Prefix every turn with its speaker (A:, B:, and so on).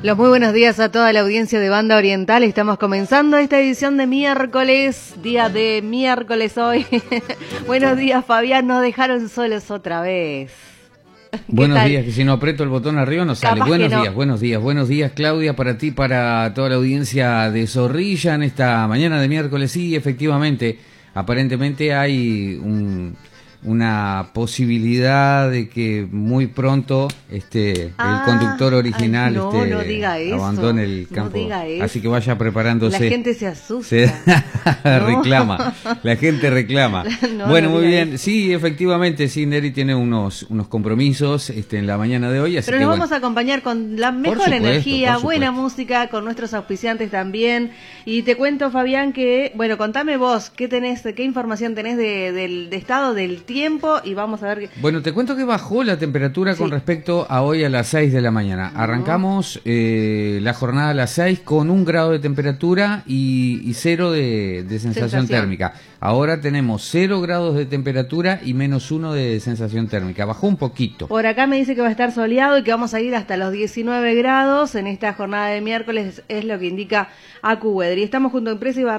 A: Los muy buenos días a toda la audiencia de Banda Oriental. Estamos comenzando esta edición de miércoles, día de miércoles hoy. Buenos días, Fabián, nos dejaron solos otra vez.
B: Buenos días, que si no aprieto el botón arriba no sale.
A: Capaz
B: Buenos
A: que no.
B: días, buenos días Claudia, para ti, para toda la audiencia de Zorrilla en esta mañana de miércoles. Sí, efectivamente, aparentemente hay una posibilidad de que muy pronto el conductor original
A: no diga eso,
B: abandone el campo.
A: No diga eso.
B: Así que vaya preparándose.
A: La gente se asusta.
B: Reclama, la gente reclama. Bueno, muy bien.
A: Eso.
B: Sí, efectivamente, sí, Neri tiene unos compromisos en la mañana de hoy. Así
A: Pero
B: que
A: nos vamos a acompañar con la mejor energía, buena música, con nuestros auspiciantes también. Y te cuento, Fabián, que, bueno, contame vos, ¿qué información tenés del estado del tiempo? Y vamos a ver.
B: Bueno, te cuento que bajó la temperatura con respecto a hoy a las 6 de la mañana. Arrancamos la jornada a las 6 con 1 grado de temperatura y 0 de sensación térmica. Ahora tenemos 0 grados de temperatura y -1 de sensación térmica. Bajó un poquito.
A: Por acá me dice que va a estar soleado y que vamos a ir hasta los 19 grados en esta jornada de miércoles, es lo que indica AccuWeather. Y estamos junto a Empresa